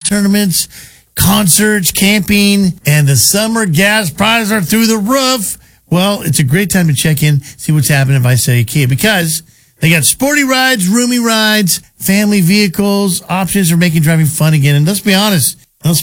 tournaments, concerts, camping, and the summer gas prices are through the roof. Well, it's a great time to check in, see what's happening at Visalia Kia, because they got sporty rides, roomy rides, family vehicles, options for making driving fun again. And let's be honest,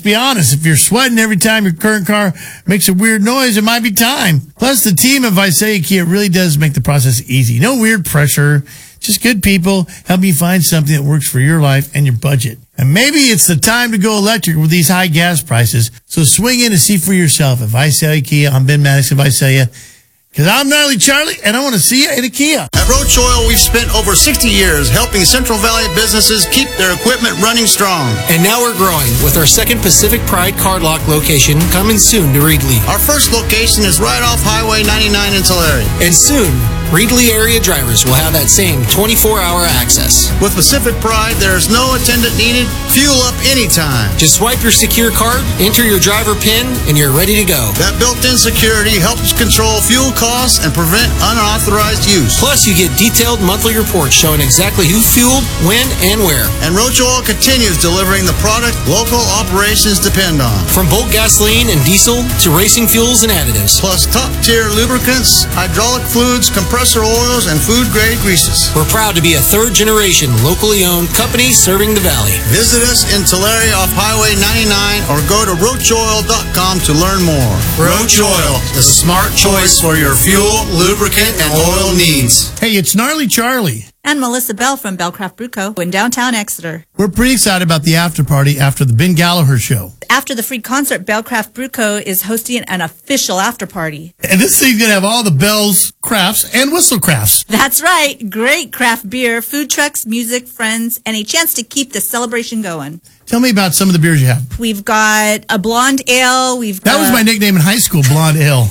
if you're sweating every time your current car makes a weird noise, it might be time. Plus, the team at Visalia Kia really does make the process easy. No weird pressure, just good people help you find something that works for your life and your budget. And maybe it's the time to go electric with these high gas prices. So swing in and see for yourself at Visalia Kia. I'm Ben Maddox at Visalia. Because I'm Gnarly Charlie, and I want to see you in a Kia. At Roach Oil, we've spent over 60 years helping Central Valley businesses keep their equipment running strong. And now we're growing with our second Pacific Pride Card Lock location coming soon to Reedley. Our first location is right off Highway 99 in Tulare. And soon, Reedley area drivers will have that same 24-hour access. With Pacific Pride, there's no attendant needed. Fuel up anytime. Just swipe your secure card, enter your driver PIN, and you're ready to go. That built-in security helps control fuel costs and prevent unauthorized use. Plus, you get detailed monthly reports showing exactly who fueled, when, and where. And Roach Oil continues delivering the product local operations depend on. From bulk gasoline and diesel to racing fuels and additives. Plus top-tier lubricants, hydraulic fluids, compressor oils, and food-grade greases. We're proud to be a third-generation, locally owned company serving the Valley. Visit us in Tulare off Highway 99 or go to roachoil.com to learn more. Roach Oil, the smart choice for your fuel, lubricant, and oil needs. Hey, it's Gnarly Charlie. And Melissa Bell from Bellcraft Brewco in downtown Exeter. We're pretty excited about the after party after the Ben Gallagher show. After the free concert, Bellcraft Brewco is hosting an official after party. And this thing's going to have all the bells, crafts, and whistle crafts. That's right. Great craft beer, food trucks, music, friends, and a chance to keep the celebration going. Tell me about some of the beers you have. We've got a blonde ale. That was my nickname in high school, Blonde Ale.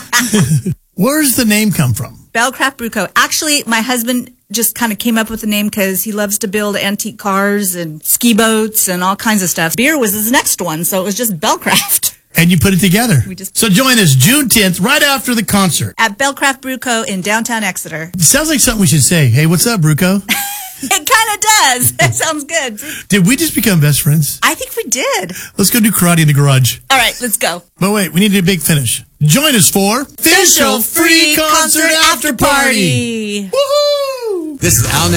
Where's the name come from? Bellcraft Brewco. Actually, my husband just kind of came up with the name because he loves to build antique cars and ski boats and all kinds of stuff. Beer was his next one, so it was just Bellcraft. And you put it together. So join us June 10th, right after the concert. At Bellcraft Brewco in downtown Exeter. It sounds like something we should say. Hey, what's up, Brewco? It kind of does. That sounds good. Did we just become best friends? I think we did. Let's go do karate in the garage. All right, let's go. But wait, we need a big finish. Join us for Official Free Concert After Party. Woohoo! This is Al